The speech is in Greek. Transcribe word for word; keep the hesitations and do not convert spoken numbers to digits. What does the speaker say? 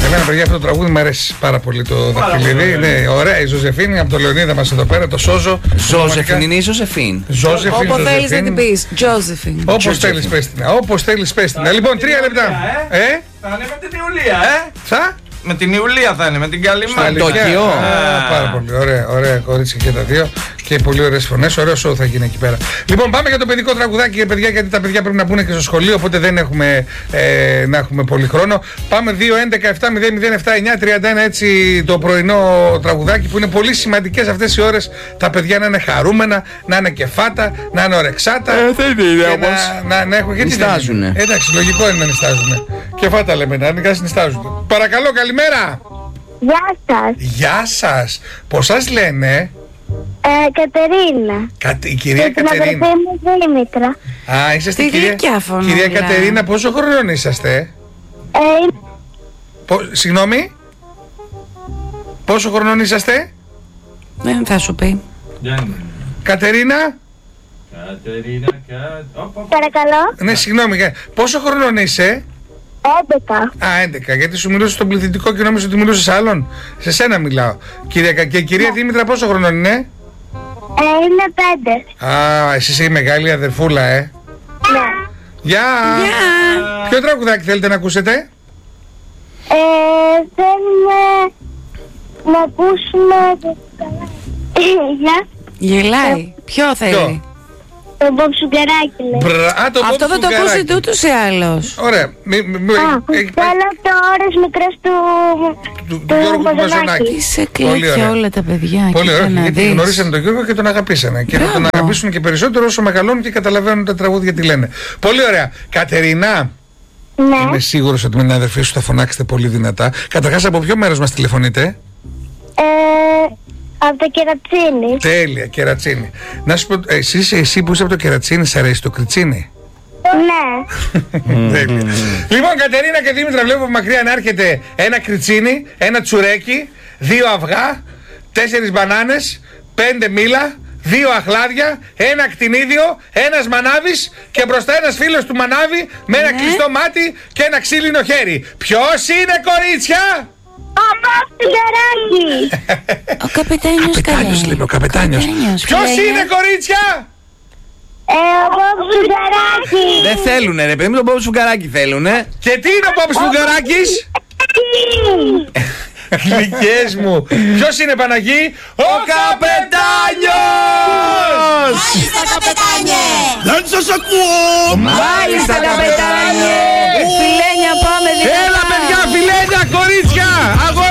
Εμένα, παιδιά, αυτό το τραγούδι μου αρέσει πάρα πολύ το δαχτυλίδι. Ναι, ωραία, η Ζωζεφίνη από το Λεωνίδα μας εδώ πέρα, το Σόζο. Ζωζεφίν είναι η Ζωζεφίν. Ζωζεφίν. Όπως θέλεις να την πεις. Τζόζεφιν. Όπως θέλεις πες την. Όπως θέλεις πες την. Λοιπόν, τρία λεπτά. Ε, θα είναι με την Ιουλία, ε. Θα. Με την Ιουλία θα είναι, με την Καλυμά. Τόκιο. Πάρα πολύ ωραία, ωραία κορίτσια και τα δύο. Και πολύ ωραίες φωνές. Ωραίο σοου θα γίνει εκεί πέρα. Λοιπόν, πάμε για το παιδικό τραγουδάκι για παιδιά, γιατί τα παιδιά πρέπει να μπουν και στο σχολείο. Οπότε δεν έχουμε ε, να έχουμε πολύ χρόνο. Πάμε δύο έντεκα επτά μηδέν μηδέν επτά εννιά τριάντα ένα, έτσι το πρωινό τραγουδάκι που είναι πολύ σημαντικές αυτές οι ώρες. Τα παιδιά να είναι χαρούμενα, να είναι κεφάτα, να είναι ορεξάτα. Ε, δεν είναι όμως. Να, να, να έχουν. Γιατί νιστάζουνε. δεν... Εντάξει, λογικό είναι να νιστάζουνε. Κεφάτα λέμε, να είναι κάτι νιστάζουνε. Παρακαλώ, καλημέρα. Γεια σας. Γεια σας. Πώς σας λένε? Ε, Κατερίνα. Κα... Η κυρία Και την Κατερίνα. αδερφή μου Δήμητρα. Α, είσαστε Τι κυρία... γλυκιά φωνή Κυρία μιλάει. Κατερίνα, πόσο χρονών είσαστε? Ε, Πο... Συγγνώμη. Πόσο χρονών είσαστε? Δεν θα σου πει. Κατερίνα. Κατερίνα, Κατερίνα. παρακαλώ. Ναι, συγγνώμη. Πόσο χρονών είσαι? έντεκα. Α, έντεκα. Γιατί σου μιλούσε στον πληθυντικό και νόμιζα ότι μιλούσες άλλον. Σε σένα μιλάω. Κυρία... Και η κυρία Δήμητρα πόσο χρονών είναι? Ε, είναι πέντε. Α, εσύ είσαι η μεγάλη αδερφούλα, ε. Ναι. Γεια! Γεια! Ποιο τραγουδάκι θέλετε να ακούσετε? Ε, θέλουμε να ακούσουμε... Γεια. Γελάει. Ποιο θέλει? Το Μπομπ Σουγκαράκι λέει. Μπρα... Α, το Αυτό Bob δεν το Σουγκαράκι. ακούσετε ούτως ή άλλως. Ωραία. Μη, μη, μη, Α, έχει- θέλω το ώρες μικρές του... του, του Γιώργου του Μαζονάκη. Τι σε Πολύ κλέφτια ωραία. όλα τα παιδιά. Πολύ κοίτα ωραία. να Γιατί δεις. γνωρίσανε τον Γιώργο και τον αγαπήσανε. Και θα τον Μπράβο. αγαπήσουν και περισσότερο όσο μεγαλώνουν και καταλαβαίνουν τα τραγούδια τι λένε. Πολύ ωραία. Κατερίνα, Ναι. είμαι σίγουρος ότι με την αδερφή σου θα φωνάξετε πολύ δυνατά. Καταρχάς, από ποιο μέρος μας τηλεφωνείτε? Ε, από το Κερατσίνι. Τέλεια, Κερατσίνη. Να σου πω, εσύ, εσύ που είσαι από το Κερατσίνη, σ' αρέσει το κριτσίνι? Ναι. Τέλεια. Λοιπόν, Κατερίνα και Δήμητρα, βλέπω από μακριά να έρχεται ένα κριτσίνι, ένα τσουρέκι, δύο αυγά, τέσσερις μπανάνες, πέντε μήλα, δύο αχλάδια, ένα κτηνίδιο, ένας μανάβης και μπροστά ένας φίλος του μανάβη με ένα Ναι. κλειστό μάτι και ένα ξύλινο χέρι. Ποιος είναι, κορίτσια? Ο Μπομπ Σουγκαράκι. Ο καπετάνιος Καπετάνιος, λέμε, ο καπετάνιος. Ποιος είναι, κορίτσια? Ε, ο Μπομπ Σουγκαράκι. Δεν θέλουνε, ρε παιδί μου, τον Μπομπ Σουγκαράκι θέλουνε. Και τι είναι ο Μπομπ Σουγκαράκης? Γλυκές μου. Ποιος είναι, Παναγί? Ο καπετάνιος! Μάλιστα, καπετάνιε! Δεν σας ακούω! Μάλιστα, καπετάνιε! Φιλένια, πάμε δυνατά! Έλα, παιδιά, φιλένια, κορίτσια! Αγόρια!